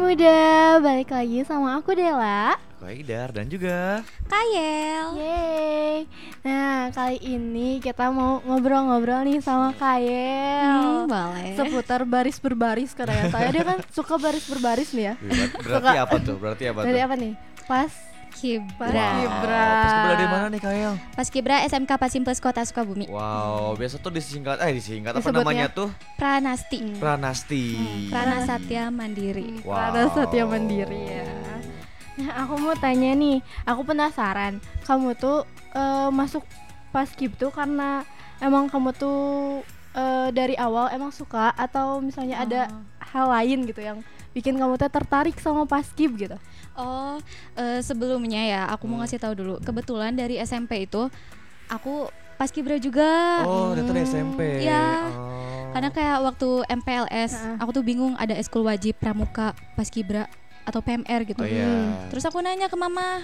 Muda, balik lagi sama aku Dela, Aku Haidar dan juga Kayel. yeay. Nah kali ini kita mau ngobrol-ngobrol nih sama Kayel Boleh. seputar baris berbaris katanya. Saya dia kan suka baris berbaris nih ya. Berarti apa tuh? Berarti apa Dari tuh? apa nih? Pas Kibra. Kibra. Pas Kibra dari mana nih Kayel? Pas Kibra SMK Pasimples Kota Sukabumi. Wow, biasa tuh disingkat apa Disebutnya? namanya tuh? Pranasti. Pranasti. Pranasatya Mandiri. Wow. Pada Satya Mandiri ya. Nah aku mau tanya nih, aku penasaran, kamu tuh masuk Paskib tuh karena emang kamu tuh dari awal emang suka atau misalnya ada hal lain gitu yang bikin kamu tuh tertarik sama Paskib gitu? Oh, sebelumnya ya aku mau ngasih tahu dulu. Kebetulan dari SMP itu aku pas Kibra juga. Oh, itu dari SMP. Iya. Oh. Karena kayak waktu MPLS, aku tuh bingung ada ekskul wajib pramuka pas Kibra atau PMR gitu. Oh iya. Terus aku nanya ke mama,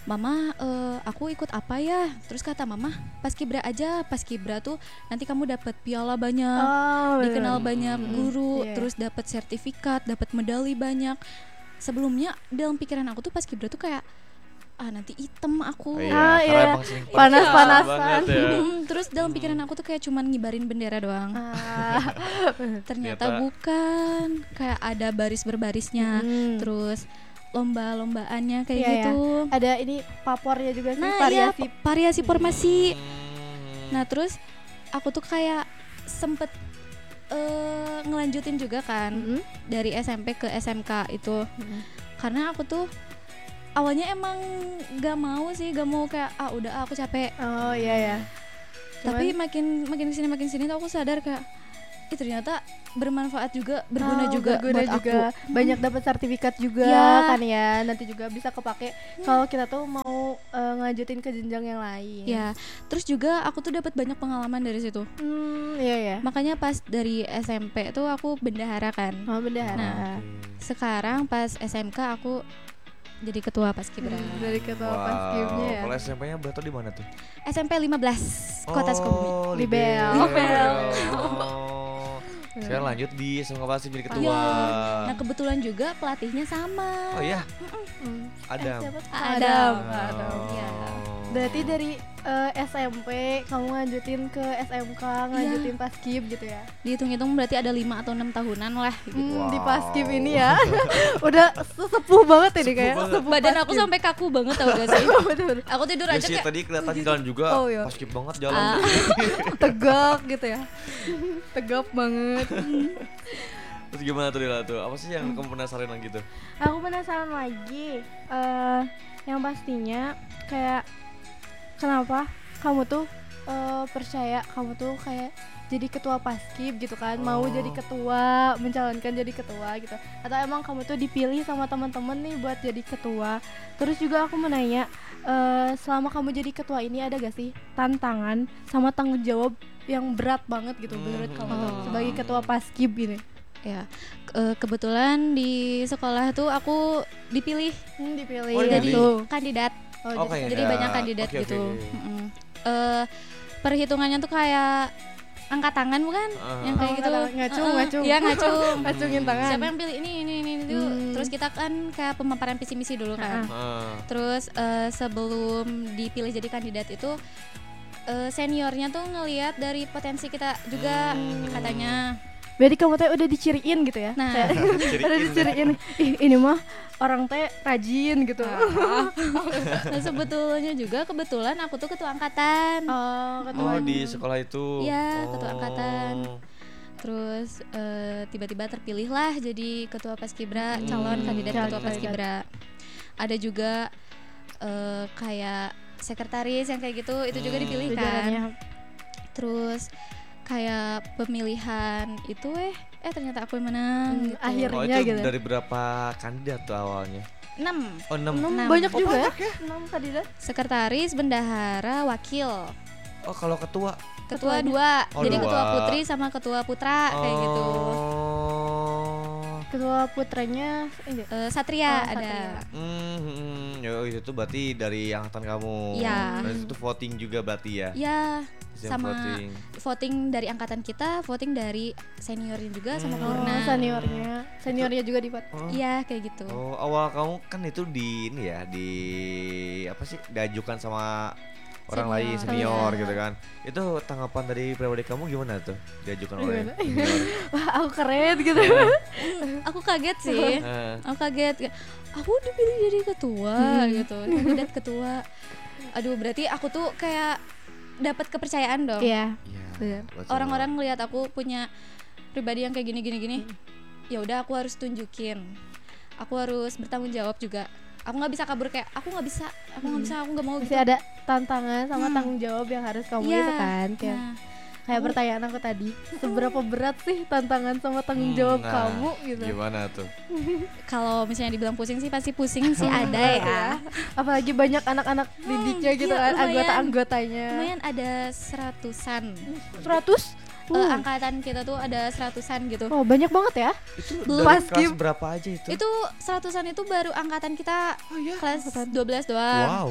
aku ikut apa ya? Terus kata mama, pas Kibra aja. Pas Kibra tuh nanti kamu dapat piala banyak, dikenal banyak guru, Iya. terus dapat sertifikat, dapat medali banyak. Sebelumnya dalam pikiran aku tuh pas Kibra tuh kayak nanti item aku. Oh, iya. Ah, Karena iya. emang sering Panas-panasan. banget ya. Terus dalam pikiran aku tuh kayak cuman ngibarin bendera doang. Ternyata bukan, kayak ada baris berbarisnya, terus lomba-lombaannya kayak Iya, gitu. Ada ini papornya juga sih, Nah iya, variasi. variasi formasi. Nah terus aku tuh kayak sempet ngelanjutin juga kan dari SMP ke SMK itu. Karena aku tuh awalnya emang gak mau kayak udah aku capek. Oh iya ya. Tapi makin kesini tuh aku sadar kayak ternyata bermanfaat juga, berguna juga buat juga. aku. Banyak dapat sertifikat juga Ya. kan ya. Nanti juga bisa kepake kalau kita tuh mau ngelanjutin ke jenjang yang lain. Ya, terus juga aku tuh dapat banyak pengalaman dari situ. Iya ya. Makanya pas dari SMP tuh aku bendahara kan. Oh bendahara. Nah, sekarang pas SMK aku jadi ketua Paskibra. Dari ketua Paskibnya ya. Kalau SMP-nya berarti di mana tuh? SMP 15 Kota Sukabumi. Libel. Oh. Sekarang lanjut di SMK Paskib jadi ketua. Iya. Nah, kebetulan juga pelatihnya sama. Oh iya. Adam. Siapa tuh? Adam. Oh. Iya. Berarti dari SMP kamu lanjutin ke SMK, lanjutin Paskib gitu ya. Dihitung-hitung berarti ada 5 atau 6 tahunan lah gitu. Di Wow. Paskib ini ya. Udah sesepuh banget ini kayak. banget. Sepuh Badan aku Paskib. sampai kaku banget tau gak sih? Betul. Aku tidur Ya aja sih kayak tadi kelihatan jalan juga Oh, iya. Paskib banget jalan. Tegak gitu ya. Tegap banget. Terus gimana tuh Dela tuh? Apa sih yang kamu penasaran lagi tuh? Aku penasaran lagi. Yang pastinya kayak kenapa kamu tuh percaya kamu tuh kayak jadi ketua Paskib gitu kan, mau jadi ketua, mencalonkan jadi ketua gitu, atau emang kamu tuh dipilih sama teman-teman nih buat jadi ketua. Terus juga aku mau nanya, selama kamu jadi ketua ini ada gak sih tantangan sama tanggung jawab yang berat banget gitu menurut kamu tuh sebagai ketua Paskib ini? ya kebetulan di sekolah tuh aku dipilih Dipilih Oh, jadi gitu. kandidat. Oh, kayak Jadi ada. banyak kandidat Oke, gitu. oke. Perhitungannya tuh kayak angkat tangan bukan? Yang kayak gitu. Ngacung. Iya ngacung. Ngacungin tangan. Siapa yang pilih ini itu. Terus kita kan kayak pemaparan visi misi dulu kan. Terus sebelum dipilih jadi kandidat itu seniornya tuh ngelihat dari potensi kita juga katanya. Berarti kamu teh udah diciriin gitu ya? Nah, Kayak udah diciriin. Ih, ini mah orang teh rajin gitu. nah sebetulnya juga kebetulan aku tuh ketua angkatan. Oh di sekolah itu. Iya, ketua angkatan. Terus tiba-tiba terpilih lah jadi ketua Paskibra, calon kandidat ketua Paskibra. Ada juga kayak sekretaris yang kayak gitu, itu juga dipilih kan. Terus kayak pemilihan itu ternyata aku yang menang gitu. Akhirnya. Oh itu gitu. dari berapa kandidat tuh awalnya? 6 Oh 6. Banyak Oh, juga banyak ya? 6 kandidat. sekretaris, bendahara, wakil. Oh kalau ketua? Ketua 2. Oh, Jadi 2. ketua putri sama ketua putra kayak gitu. Oh. Ketua putranya ini. Satria Oh, ada. Ya itu tuh berarti dari angkatan kamu. Iya. Dan itu voting juga berarti ya. Ya, Sistem sama voting. voting dari angkatan kita, voting dari seniornya juga sama Oh, Purna. seniornya juga di Oh. Iya, kayak gitu. Oh, awal kamu kan itu di ini ya, di apa sih? Diajukan sama orang lain Senior. senior Iya. gitu kan. Itu tanggapan dari pribadi kamu gimana tuh? Diajukan oleh Gimana? senior. Wah, aku keren gitu. Aku kaget sih. Eh, Aku kaget. Aku dipilih jadi ketua gitu, kandidat ketua. Aduh, berarti aku tuh kayak dapat kepercayaan dong. Iya. Iya. Bener. betul. Orang-orang ngelihat aku punya pribadi yang kayak gini. Ya udah, aku harus tunjukin. Aku harus bertanggung jawab juga. Aku nggak bisa kabur kayak aku nggak bisa, aku nggak mau Masih gitu. ada tantangan sama tanggung jawab yang harus kamu Iya. itu kan. Kayak kayak pertanyaan aku tadi, seberapa berat sih tantangan sama tanggung jawab Nah, kamu gitu. Gimana tuh? Kalau misalnya dibilang pusing sih pasti pusing sih ada ya. Apalagi banyak anak-anak didiknya gitu iya, kan, lumayan. anggota-anggotanya. Lumayan ada 100-an. 100? Angkatan kita tuh ada 100-an gitu. Oh, banyak banget ya. Itu Belum. dari Pas kelas Kim. berapa aja itu? Itu 100-an itu baru angkatan kita kelas 12 Wow. doang.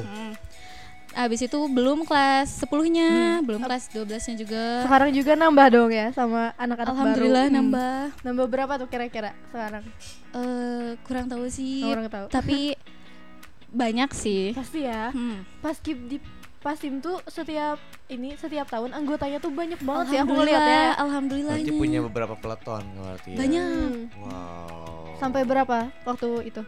Abis itu belum kelas 10-nya, belum kelas 12-nya juga. Sekarang juga nambah dong ya sama anak-anak Alhamdulillah baru. nambah. Nambah berapa tuh kira-kira sekarang? Kurang tahu sih. Orang tahu. Tapi banyak sih. Pasti ya. Di Pasim tuh setiap tahun anggotanya tuh banyak banget sih aku ngeliat ya. Berarti Alhamdulillahnya. punya beberapa peleton berarti ya. Banyak. Wow. Sampai berapa waktu itu?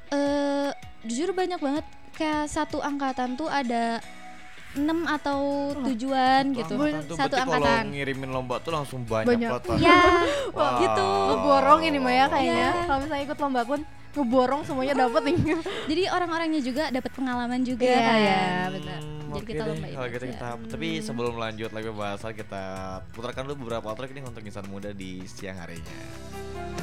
Jujur banyak banget. Kayak satu angkatan tuh ada 6 atau 7-an gitu. Tuh Satu berarti angkatan. kalau ngirimin lomba tuh langsung banyak Banyak. peleton. Ya, Wow. gitu. Ngeborong ini Maya kayaknya. Iya. Kalau misalnya ikut lomba pun ngeborong semuanya dapat nih. Jadi orang-orangnya juga dapat pengalaman juga Iya, kan. iya, benar. Jadi Oke kita deh, lombain kalau gitu aja. kita tapi sebelum lanjut lagi pembahasan kita putarkan dulu beberapa track ini untuk insan muda di siang harinya.